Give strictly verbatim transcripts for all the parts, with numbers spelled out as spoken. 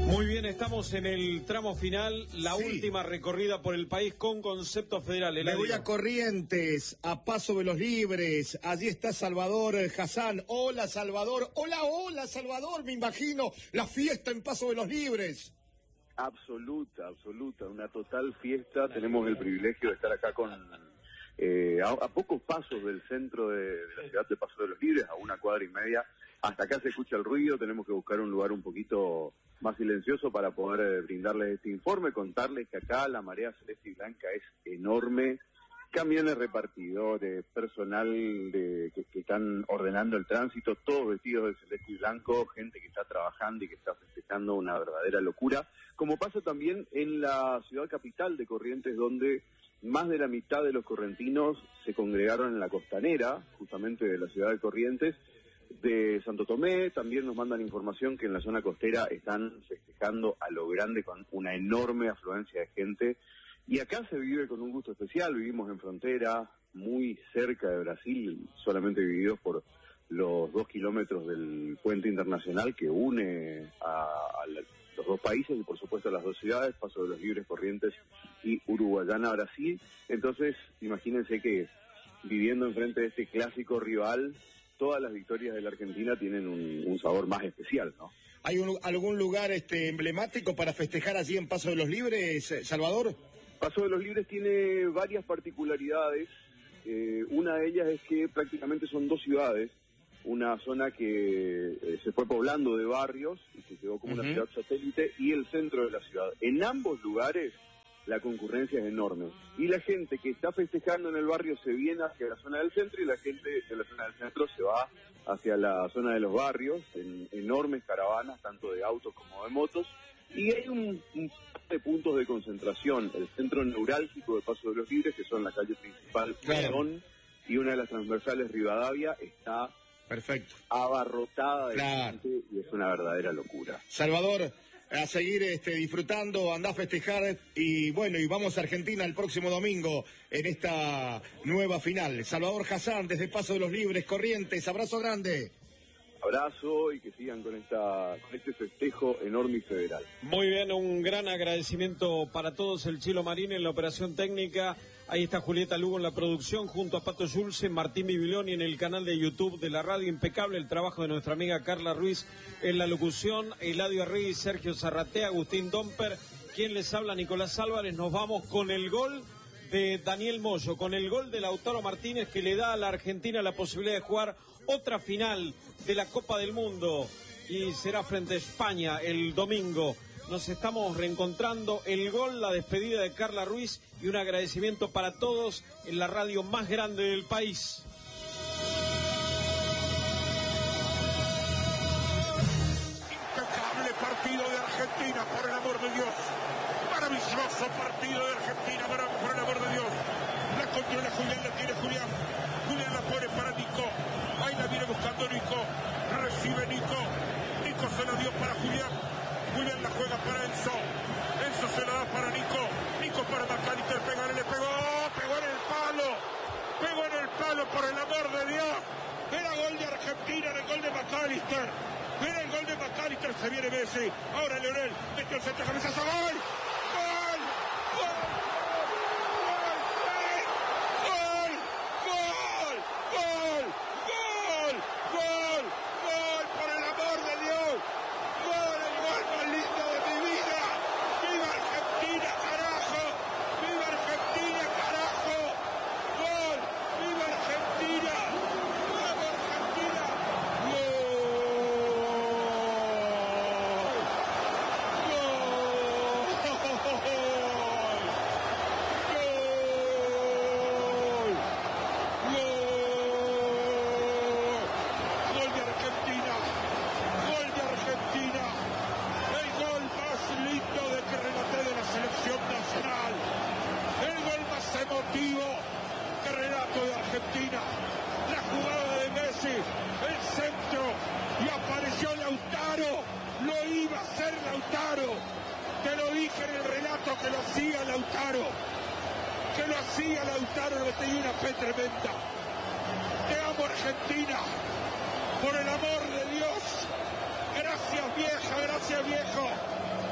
Muy bien, estamos en el tramo final, la sí. última recorrida por el país con concepto federal. Me voy a Corrientes, a Paso de los Libres. Allí está Salvador Hassan. Hola, Salvador. Hola, hola, Salvador. Me imagino la fiesta en Paso de los Libres. Absoluta, absoluta. Una total fiesta. Tenemos el privilegio de estar acá con eh, a, a pocos pasos del centro de, de la ciudad de Paso de los Libres, a una cuadra y media. Hasta acá se escucha el ruido. Tenemos que buscar un lugar un poquito más silencioso para poder eh, brindarles este informe, contarles que acá la marea celeste y blanca es enorme, camiones repartidores, personal de, que, que están ordenando el tránsito, todos vestidos de celeste y blanco, gente que está trabajando y que está festejando una verdadera locura, como pasa también en la ciudad capital de Corrientes, donde más de la mitad de los correntinos se congregaron en la costanera, justamente de la ciudad de Corrientes. De Santo Tomé también nos mandan información que en la zona costera están festejando a lo grande con una enorme afluencia de gente. Y acá se vive con un gusto especial, vivimos en frontera, muy cerca de Brasil, solamente divididos por los dos kilómetros del puente internacional que une a, a la, los dos países y por supuesto a las dos ciudades, Paso de los Libres, Corrientes y Uruguayana, Brasil. Entonces, imagínense que viviendo enfrente de este clásico rival, todas las victorias de la Argentina tienen un, un sabor más especial, ¿no? ¿Hay un, algún lugar este emblemático para festejar allí en Paso de los Libres, Salvador? Paso de los Libres tiene varias particularidades. Eh, una de ellas es que prácticamente son dos ciudades. Una zona que eh, se fue poblando de barrios y se quedó como uh-huh. una ciudad satélite, y el centro de la ciudad. En ambos lugares la concurrencia es enorme. Y la gente que está festejando en el barrio se viene hacia la zona del centro y la gente de la zona del centro se va hacia la zona de los barrios, en enormes caravanas, tanto de autos como de motos. Y hay un, un par de puntos de concentración. El centro neurálgico de Paso de los Libres, que son la calle principal, Perón, y una de las transversales, Rivadavia, está perfecto abarrotada de claro. gente y es una verdadera locura. Salvador, a seguir este, disfrutando, andá a festejar y bueno, y vamos a Argentina el próximo domingo en esta nueva final. Salvador Hassan desde Paso de los Libres, Corrientes, abrazo grande. Abrazo y que sigan con esta con este festejo enorme y federal. Muy bien, un gran agradecimiento para todos. El Chilo Marín en la operación técnica. Ahí está Julieta Lugo en la producción, junto a Pato Yulce, Martín Bibilioni en el canal de YouTube de la radio. Impecable el trabajo de nuestra amiga Carla Ruiz en la locución, Eladio Arregui, Sergio Zarratea, Agustín Domper. Quien les habla, Nicolás Álvarez. Nos vamos con el gol de Daniel Moyo, con el gol de Lautaro Martínez, que le da a la Argentina la posibilidad de jugar otra final de la Copa del Mundo, y será frente a España el domingo. Nos estamos reencontrando, el gol, la despedida de Carla Ruiz y un agradecimiento para todos en la radio más grande del país. Impecable partido de Argentina, por el amor de Dios. Maravilloso partido de Argentina, por el amor de Dios. La controla Julián, la tiene Julián. Julián la pone para Nico. Ahí la viene buscando Nico. Recibe Nico. Nico se la dio para Julián. Julián la juega para Enzo. Enzo se la da para Nico. Nico para McAllister. Pégale, le pegó. Pegó en el palo. Pegó en el palo, por el amor de Dios. Era gol de Argentina, era el gol de McAllister. Era el gol de McAllister. Se viene Messi. Ahora Leonel. Metió el centro, cabezazo. ¡Gol! ¡Gol! ¡Gol! ¡Gol! ¡Gol! ¡Gol! ¡Gol! ¡Gol! ¡Gol! ¡Por el amor de Dios! ¡Gol! ¡El gol más lindo de mi vida! ¡Viva Argentina, carajo! ¡Viva Argentina, carajo! ¡Gol! ¡Viva Argentina! ¡Vamos Argentina! ¡Qué relato de Argentina! La jugada de Messi, el centro, y apareció Lautaro. Lo iba a hacer Lautaro. Te lo dije en el relato que lo hacía Lautaro. Que lo hacía Lautaro, le tenía una fe tremenda. Te amo, Argentina. Por el amor de Dios. Gracias, vieja, gracias, viejo.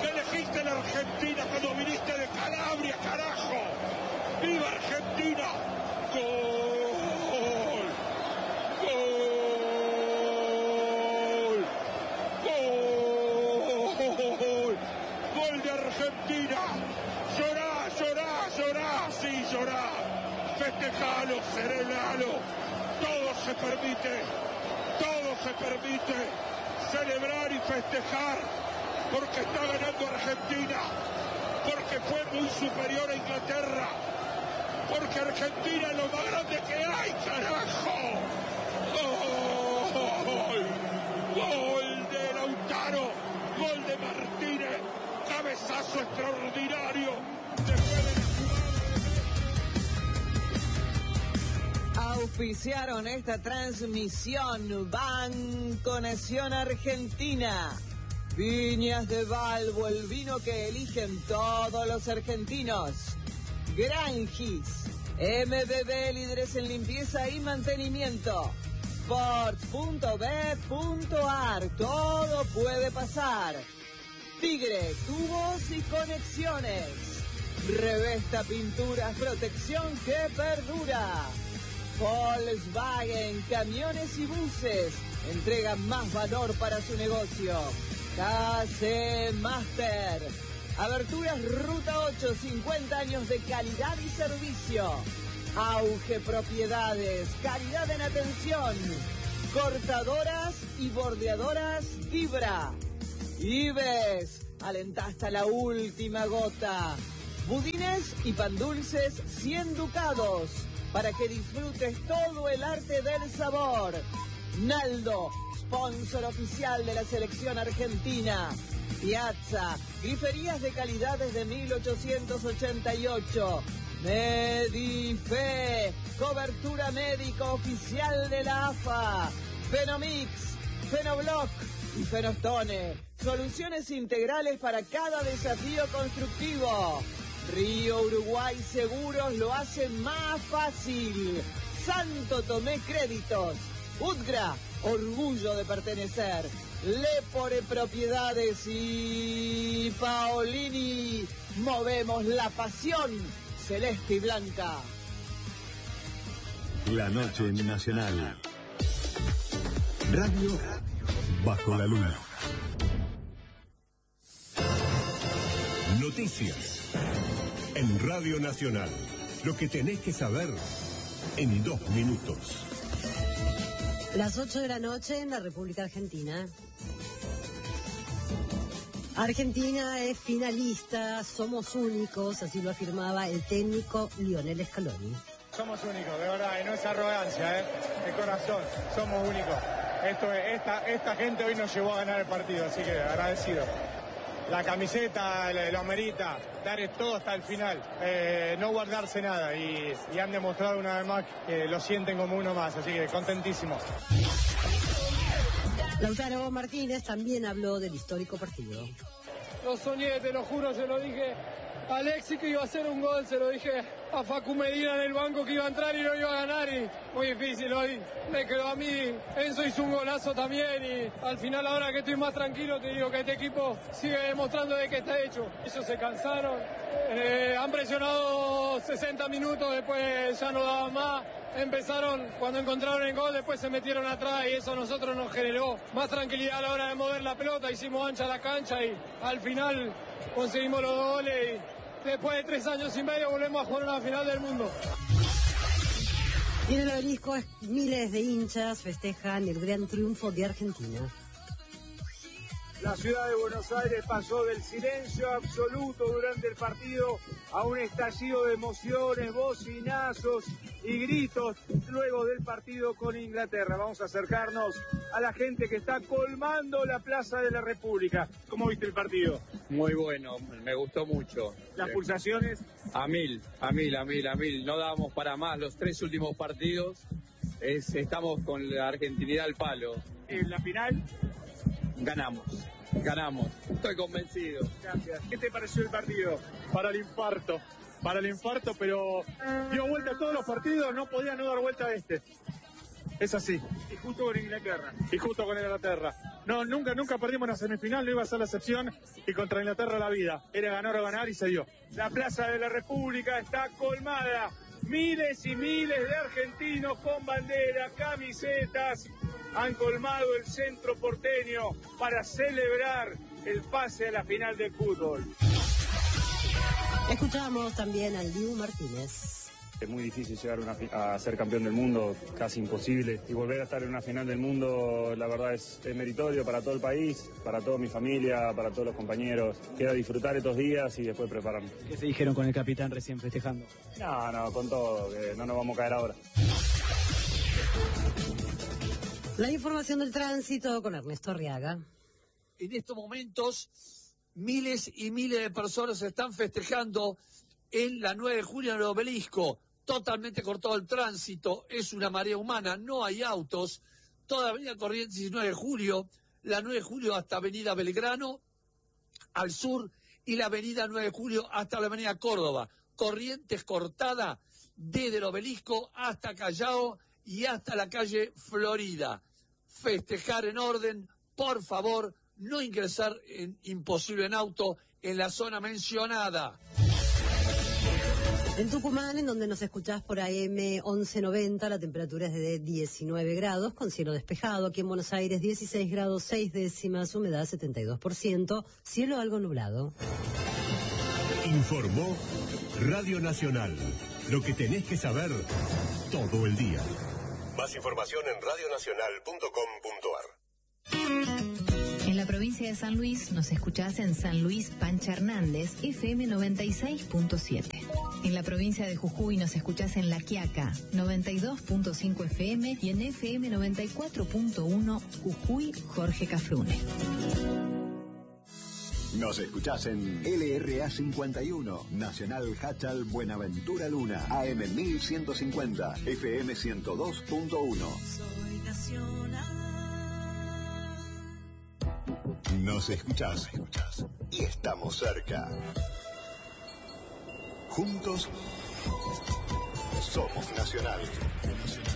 Argentina cuando viniste de Calabria, carajo! ¡Viva Argentina! ¡Gol! ¡Gol! ¡Gol! ¡Gol de Argentina! ¡Llorá, llorá, llorá! ¡Sí, llorá! ¡Festejalo, serenalo! Todo se permite, todo se permite celebrar y festejar porque está ganando Argentina, porque fue muy superior a Inglaterra, porque Argentina es lo más grande que hay, carajo. ¡Gol! ¡Gol de Lautaro! ¡Gol de Martínez! ¡Cabezazo extraordinario! Después de Auspiciaron esta transmisión Banco Nación Argentina, Viñas de Balbo, el vino que eligen todos los argentinos, Grangis, M B B, líderes en limpieza y mantenimiento, sports punto b punto a r, todo puede pasar, Tigre, tubos y conexiones, Revesta Pinturas, protección que perdura, Volkswagen, camiones y buses, entregan más valor para su negocio. K C Master, Aberturas Ruta ocho, cincuenta años de calidad y servicio. Auge Propiedades, calidad en atención. Cortadoras y bordeadoras Vibra. Ives, alenta hasta la última gota. Budines y pan dulces, cien ducados. Para que disfrutes todo el arte del sabor. Naldo, sponsor oficial de la selección argentina. Piazza, griferías de calidad desde mil ochocientos ochenta y ocho. Medife, cobertura médica oficial de la A F A. Fenomix, Fenobloc y Fenostone. Soluciones integrales para cada desafío constructivo. Río Uruguay Seguros lo hace más fácil. Santo Tomé Créditos. Udgra, orgullo de pertenecer. Lepore Propiedades y Paolini. Movemos la pasión celeste y blanca. La noche nacional. Radio bajo la luna. Noticias. En Radio Nacional, lo que tenés que saber en dos minutos. Las ocho de la noche en la República Argentina. Argentina es finalista, somos únicos, así lo afirmaba el técnico Lionel Scaloni. Somos únicos, de verdad, y no es arrogancia, ¿eh? De corazón, somos únicos. Esto es, esta, esta gente hoy nos llevó a ganar el partido, así que agradecido. La camiseta lo amerita, dar todo hasta el final, eh, no guardarse nada y, y han demostrado una vez más que lo sienten como uno más, así que contentísimo. Lautaro Martínez también habló del histórico partido. Lo soñé, te lo juro, se lo dije a Alexis que iba a hacer un gol, se lo dije a Facu Medina en el banco que iba a entrar y no iba a ganar y muy difícil hoy. Me quedó a mí, Enzo hizo un golazo también y al final ahora que estoy más tranquilo te digo que este equipo sigue demostrando de que está hecho. Ellos se cansaron, eh, han presionado sesenta minutos, después ya no daban más. Empezaron cuando encontraron el gol, después se metieron atrás y eso a nosotros nos generó más tranquilidad a la hora de mover la pelota, hicimos ancha la cancha y al final conseguimos los dos goles y después de tres años y medio volvemos a jugar una final del mundo. Y en el obelisco miles de hinchas festejan el gran triunfo de Argentina. La ciudad de Buenos Aires pasó del silencio absoluto durante el partido a un estallido de emociones, bocinazos y gritos luego del partido con Inglaterra. Vamos a acercarnos a la gente que está colmando la Plaza de la República. ¿Cómo viste el partido? Muy bueno, me gustó mucho. ¿Las pulsaciones? A mil, a mil, a mil, a mil. No dábamos para más los tres últimos partidos. Es, estamos con la argentinidad al palo. ¿En la final? Ganamos, ganamos. Estoy convencido. Gracias. ¿Qué te pareció el partido? Para el infarto, para el infarto, pero dio vuelta a todos los partidos, no podía no dar vuelta a este. Es así. Y justo con Inglaterra. Y justo con Inglaterra. No, nunca, nunca perdimos una semifinal, no iba a ser la excepción. Y contra Inglaterra la vida. Era ganar o ganar y se dio. La Plaza de la República está colmada. Miles y miles de argentinos con banderas, camisetas, han colmado el centro porteño para celebrar el pase a la final del fútbol. Escuchamos también al Dibu Martínez. Es muy difícil llegar una, a ser campeón del mundo, casi imposible. Y volver a estar en una final del mundo, la verdad es, es meritorio para todo el país, para toda mi familia, para todos los compañeros. Queda disfrutar estos días y después prepararnos. ¿Qué se dijeron con el capitán recién festejando? No, no, con todo, que no nos vamos a caer ahora. La información del tránsito con Ernesto Arriaga. En estos momentos, miles y miles de personas están festejando en la nueve de julio en el Obelisco. Totalmente cortado el tránsito, es una marea humana, no hay autos. Toda Avenida Corrientes diecinueve de julio, la nueve de julio hasta Avenida Belgrano, al sur, y la Avenida nueve de julio hasta la Avenida Córdoba. Corrientes cortada desde el Obelisco hasta Callao y hasta la calle Florida. Festejar en orden, por favor, no ingresar en imposible en auto en la zona mencionada. En Tucumán, en donde nos escuchás por A M once noventa, la temperatura es de diecinueve grados, con cielo despejado. Aquí en Buenos Aires, dieciséis grados, seis décimas, humedad setenta y dos por ciento, cielo algo nublado. Informó Radio Nacional. Lo que tenés que saber todo el día. Más información en radio nacional punto com punto ar. En la provincia de San Luis nos escuchás en San Luis Pancha Hernández, F M noventa y seis punto siete. En la provincia de Jujuy nos escuchás en La Quiaca, noventa y dos punto cinco F M y en F M noventa y cuatro punto uno Jujuy Jorge Cafrune. Nos escuchás en L R A cincuenta y uno, Nacional Hachal Buenaventura Luna, A M mil ciento cincuenta, F M ciento dos punto uno. Soy nacional. Nos escuchás, escuchás y estamos cerca. Juntos somos Nacional.